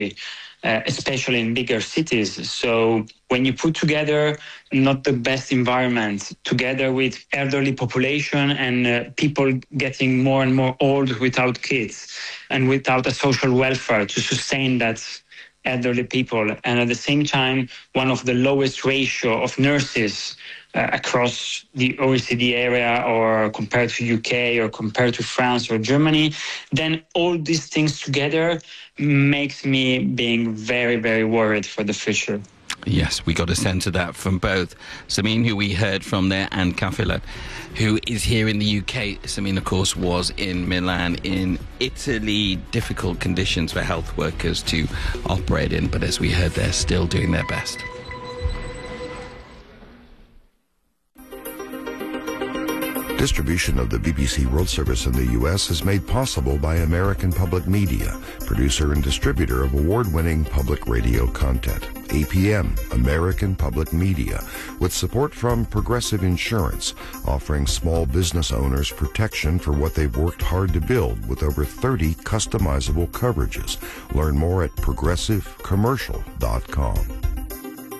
especially in bigger cities. So when you put together not the best environment, together with elderly population and people getting more and more old without kids and without a social welfare to sustain that elderly people, and at the same time, one of the lowest ratio of nurses across the OECD area, or compared to UK or compared to France or Germany, then all these things together makes me being very, very worried for the future. Yes, we got a sense of that from both Samin, who we heard from there, and Kafilat, who is here in the UK. Samin, of course, was in Milan, in Italy. Difficult conditions for health workers to operate in, but as we heard, they're still doing their best. Distribution of the BBC World Service in the U.S. is made possible by American Public Media, producer and distributor of award-winning public radio content. APM, American Public Media, with support from Progressive Insurance, offering small business owners protection for what they've worked hard to build with over 30 customizable coverages. Learn more at progressivecommercial.com.